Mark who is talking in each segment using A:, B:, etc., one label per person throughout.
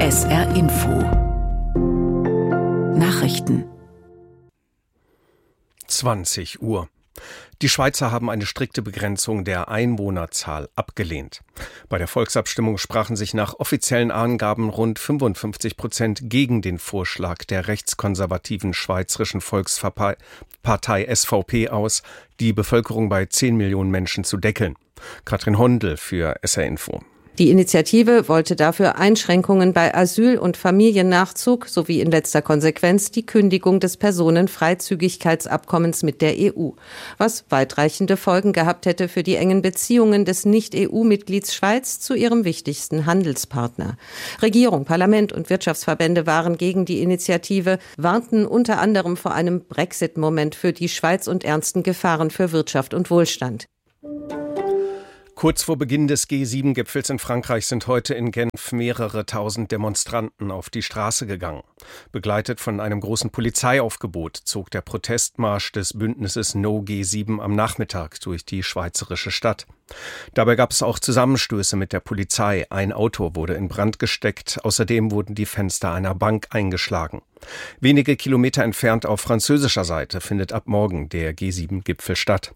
A: SR Info Nachrichten
B: 20 Uhr. Die Schweizer haben eine strikte Begrenzung der Einwohnerzahl abgelehnt. Bei der Volksabstimmung sprachen sich nach offiziellen Angaben rund 55% gegen den Vorschlag der rechtskonservativen Schweizerischen Volkspartei SVP aus, die Bevölkerung bei 10 Millionen Menschen zu deckeln. Katrin Hondel für SR Info.
C: Die Initiative wollte dafür Einschränkungen bei Asyl- und Familiennachzug sowie in letzter Konsequenz die Kündigung des Personenfreizügigkeitsabkommens mit der EU, was weitreichende Folgen gehabt hätte für die engen Beziehungen des Nicht-EU-Mitglieds Schweiz zu ihrem wichtigsten Handelspartner. Regierung, Parlament und Wirtschaftsverbände waren gegen die Initiative, warnten unter anderem vor einem Brexit-Moment für die Schweiz und ernsten Gefahren für Wirtschaft und Wohlstand.
B: Kurz vor Beginn des G7-Gipfels in Frankreich sind heute in Genf mehrere tausend Demonstranten auf die Straße gegangen. Begleitet von einem großen Polizeiaufgebot zog der Protestmarsch des Bündnisses No G7 am Nachmittag durch die schweizerische Stadt. Dabei gab es auch Zusammenstöße mit der Polizei. Ein Auto wurde in Brand gesteckt. Außerdem wurden die Fenster einer Bank eingeschlagen. Wenige Kilometer entfernt auf französischer Seite findet ab morgen der G7-Gipfel statt.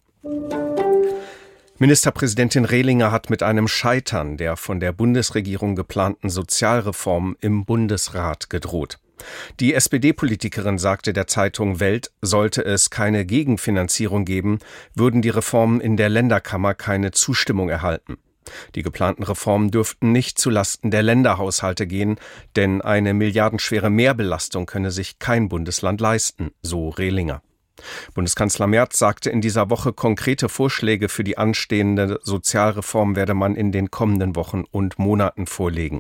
B: Ministerpräsidentin Rehlinger hat mit einem Scheitern der von der Bundesregierung geplanten Sozialreform im Bundesrat gedroht. Die SPD-Politikerin sagte der Zeitung Welt, sollte es keine Gegenfinanzierung geben, würden die Reformen in der Länderkammer keine Zustimmung erhalten. Die geplanten Reformen dürften nicht zulasten der Länderhaushalte gehen, denn eine milliardenschwere Mehrbelastung könne sich kein Bundesland leisten, so Rehlinger. Bundeskanzler Merz sagte in dieser Woche, konkrete Vorschläge für die anstehende Sozialreform werde man in den kommenden Wochen und Monaten vorlegen.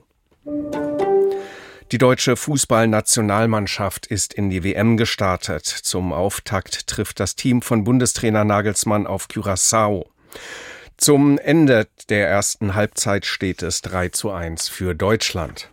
B: Die deutsche Fußballnationalmannschaft ist in die WM gestartet. Zum Auftakt trifft das Team von Bundestrainer Nagelsmann auf Curaçao. Zum Ende der ersten Halbzeit steht es 3:1 für Deutschland.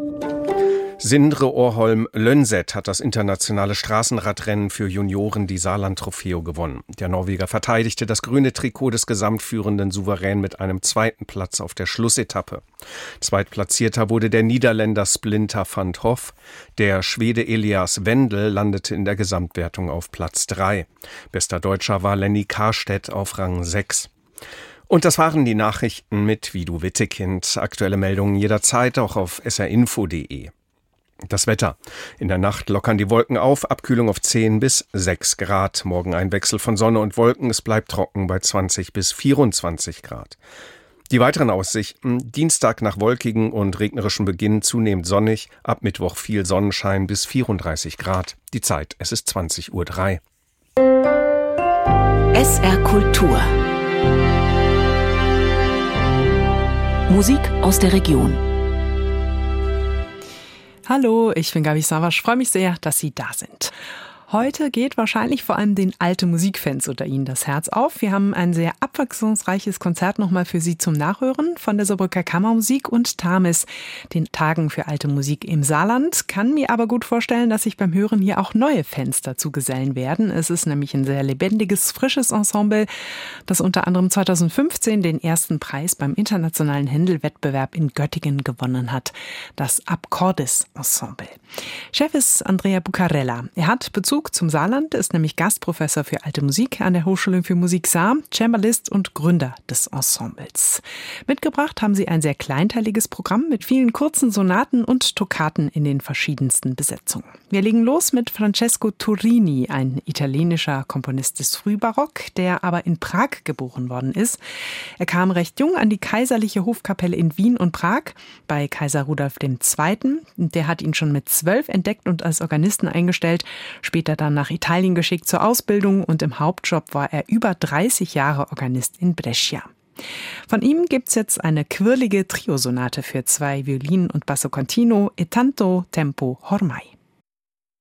B: Sindre Årholm-Lønseth hat das internationale Straßenradrennen für Junioren die Saarland-Trofeo gewonnen. Der Norweger verteidigte das grüne Trikot des Gesamtführenden souverän mit einem zweiten Platz auf der Schlussetappe. Zweitplatzierter wurde der Niederländer Splinter van 't Hoff. Der Schwede Elias Wendel landete in der Gesamtwertung auf Platz 3. Bester Deutscher war Lenny Karstedt auf Rang 6. Und das waren die Nachrichten mit Vidu Wittekind. Aktuelle Meldungen jederzeit auch auf srinfo.de. Das Wetter. In der Nacht lockern die Wolken auf, Abkühlung auf 10 bis 6 Grad. Morgen ein Wechsel von Sonne und Wolken, es bleibt trocken bei 20 bis 24 Grad. Die weiteren Aussichten: Dienstag nach wolkigen und regnerischem Beginn zunehmend sonnig, ab Mittwoch viel Sonnenschein bis 34 Grad. Die Zeit, es ist 20:03 Uhr.
A: SR Kultur Musik aus der Region.
D: Hallo, ich bin Gabi Savasch, freue mich sehr, dass Sie da sind. Heute geht wahrscheinlich vor allem den alte Musikfans unter Ihnen das Herz auf. Wir haben ein sehr abwechslungsreiches Konzert nochmal für Sie zum Nachhören von der Saarbrücker Kammermusik und TAMIS, den Tagen für alte Musik im Saarland. Kann mir aber gut vorstellen, dass sich beim Hören hier auch neue Fans dazu gesellen werden. Es ist nämlich ein sehr lebendiges, frisches Ensemble, das unter anderem 2015 den ersten Preis beim internationalen Händelwettbewerb in Göttingen gewonnen hat. Das Akkordis Ensemble. Chef ist Andrea Bucarella. Er hat Bezug zum Saarland, ist nämlich Gastprofessor für alte Musik an der Hochschule für Musik Saar, Cembalist und Gründer des Ensembles. Mitgebracht haben sie ein sehr kleinteiliges Programm mit vielen kurzen Sonaten und Toccaten in den verschiedensten Besetzungen. Wir legen los mit Francesco Turini, ein italienischer Komponist des Frühbarock, der aber in Prag geboren worden ist. Er kam recht jung an die kaiserliche Hofkapelle in Wien und Prag bei Kaiser Rudolf II. Der hat ihn schon mit 12 entdeckt und als Organisten eingestellt, später dann nach Italien geschickt zur Ausbildung und im Hauptjob war er über 30 Jahre Organist in Brescia. Von ihm gibt's jetzt eine quirlige Triosonate für 2 Violinen und Basso Continuo e tanto tempo ormai.